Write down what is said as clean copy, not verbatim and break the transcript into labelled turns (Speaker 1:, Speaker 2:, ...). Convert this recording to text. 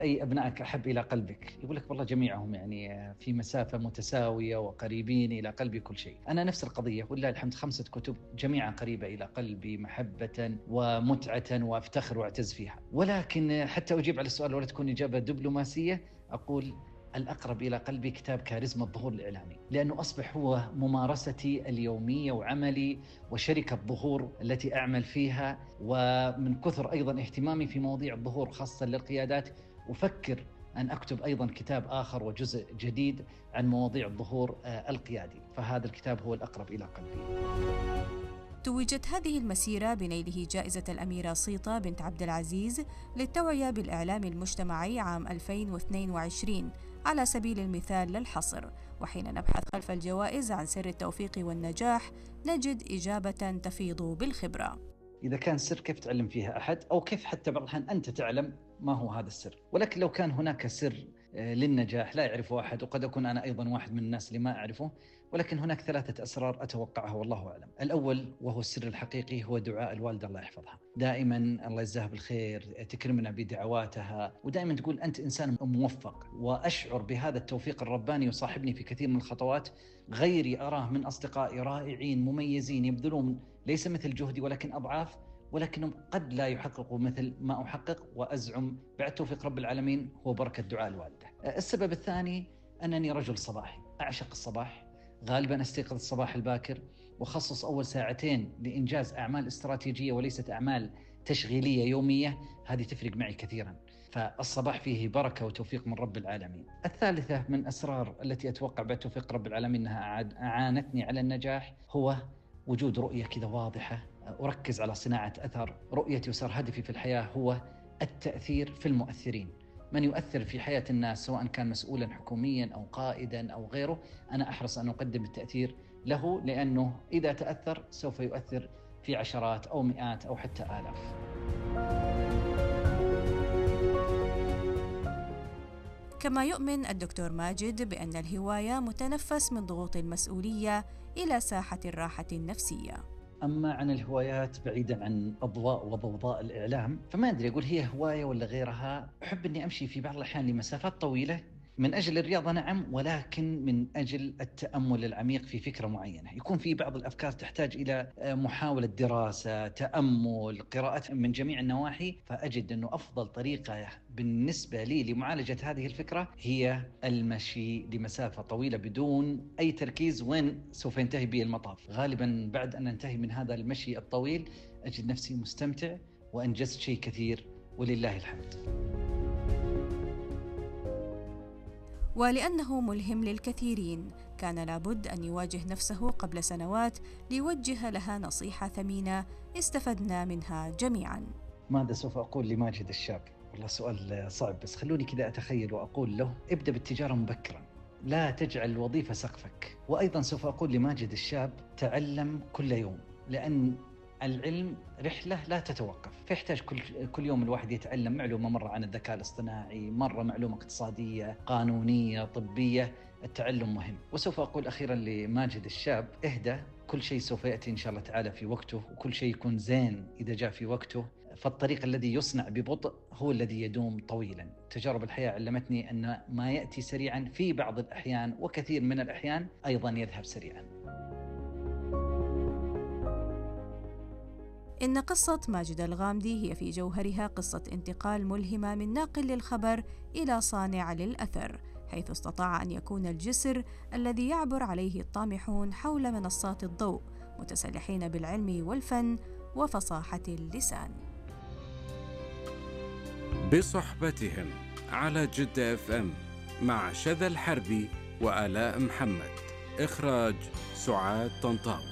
Speaker 1: أي أبنائك أحب إلى قلبك؟ يقول لك والله جميعهم يعني في مسافة متساوية وقريبين إلى قلبي كل شيء. أنا نفس القضية ولله الحمد، 5 كتب جميعا قريبة إلى قلبي محبة ومتعة، وأفتخر وأعتز فيها. ولكن حتى أجيب على السؤال ولا تكون إجابة دبلوماسية، أقول الأقرب إلى قلبي كتاب كاريزما الظهور الإعلامي، لأنه أصبح هو ممارستي اليومية وعملي وشركة ظهور التي أعمل فيها. ومن كثر أيضا اهتمامي في مواضيع الظهور خاصة للقيادات، أفكر أن أكتب أيضا كتاب آخر وجزء جديد عن مواضيع الظهور القيادي، فهذا الكتاب هو الأقرب إلى قلبي.
Speaker 2: توجت هذه المسيرة بنيله جائزة الأميرة صيطة بنت عبد العزيز للتوعية بالإعلام المجتمعي عام 2022 على سبيل المثال للحصر. وحين نبحث خلف الجوائز عن سر التوفيق والنجاح نجد إجابة تفيض بالخبرة.
Speaker 1: إذا كان سر كيف تعلم فيها أحد، أو كيف حتى بعض الأحيان أنت تعلم ما هو هذا السر. ولكن لو كان هناك سر للنجاح لا يعرفه أحد، وقد أكون أنا أيضا واحد من الناس اللي ما أعرفه، ولكن هناك 3 أسرار أتوقعها والله أعلم. الأول وهو السر الحقيقي هو دعاء الوالدة الله يحفظها، دائما الله يجزاها بالخير تكرمنا بدعواتها، ودائما تقول أنت إنسان موفق. وأشعر بهذا التوفيق الرباني يصاحبني في كثير من الخطوات. غيري أراه من أصدقائي رائعين مميزين يبذلون ليس مثل جهدي ولكن أضعاف، ولكنهم قد لا يحققوا مثل ما أحقق، وأزعم بعد توفيق رب العالمين هو بركة دعاء الوالدة. السبب الثاني أنني رجل صباحي، أعشق الصباح، غالبا أستيقظ الصباح الباكر وخصص أول 2 ساعة لإنجاز أعمال استراتيجية وليست أعمال تشغيلية يومية. هذه تفرق معي كثيرا، فالصباح فيه بركة وتوفيق من رب العالمين. الثالثة من أسرار التي أتوقع بعد توفيق رب العالمين أنها أعانتني على النجاح هو وجود رؤية كذا واضحة، أركز على صناعة أثر. رؤيتي وصار هدفي في الحياة هو التأثير في المؤثرين، من يؤثر في حياة الناس سواء كان مسؤولا حكوميا أو قائدا أو غيره. أنا أحرص أن أقدم التأثير له، لأنه إذا تأثر سوف يؤثر في عشرات أو مئات أو حتى آلاف.
Speaker 2: كما يؤمن الدكتور ماجد بأن الهواية متنفس من ضغوط المسؤولية إلى ساحة الراحة النفسية.
Speaker 1: أما عن الهوايات بعيدا عن أضواء وضوضاء الإعلام، فما أدري أقول هي هواية ولا غيرها. أحب أني أمشي في بعض الأحيان لمسافات طويلة من أجل الرياضة نعم، ولكن من أجل التأمل العميق في فكرة معينة. يكون في بعض الأفكار تحتاج إلى محاولة دراسة، تأمل، قراءة من جميع النواحي، فأجد أنه أفضل طريقة بالنسبة لي لمعالجة هذه الفكرة هي المشي لمسافة طويلة بدون أي تركيز وين سوف ينتهي بي المطاف. غالبا بعد أن أنتهي من هذا المشي الطويل أجد نفسي مستمتع وأنجزت شيء كثير ولله الحمد.
Speaker 2: ولأنه ملهم للكثيرين كان لابد أن يواجه نفسه قبل سنوات ليوجه لها نصيحة ثمينة استفدنا منها جميعا.
Speaker 1: ماذا سوف أقول لماجد الشاب؟ والله سؤال صعب، بس خلوني كذا أتخيل وأقول له ابدأ بالتجارة مبكرا، لا تجعل الوظيفة سقفك. وأيضا سوف أقول لماجد الشاب تعلم كل يوم، لأن العلم رحلة لا تتوقف، فيحتاج كل يوم الواحد يتعلم معلومة، مرة عن الذكاء الاصطناعي، مرة معلومة اقتصادية قانونية طبية. التعلم مهم. وسوف أقول أخيرا لماجد الشاب اهدى، كل شيء سوف يأتي إن شاء الله تعالى في وقته، وكل شيء يكون زين إذا جاء في وقته. فالطريق الذي يصنع ببطء هو الذي يدوم طويلا. تجارب الحياة علمتني أن ما يأتي سريعا في بعض الأحيان وكثير من الأحيان أيضا يذهب سريعا.
Speaker 2: إن قصة ماجد الغامدي هي في جوهرها قصة انتقال ملهمة من ناقل للخبر إلى صانع للأثر، حيث استطاع أن يكون الجسر الذي يعبر عليه الطامحون حول منصات الضوء متسلحين بالعلم والفن وفصاحة اللسان.
Speaker 3: بصحبتهم على جدة FM مع شذى الحربي وآلاء محمد. إخراج سعاد طنطاوي.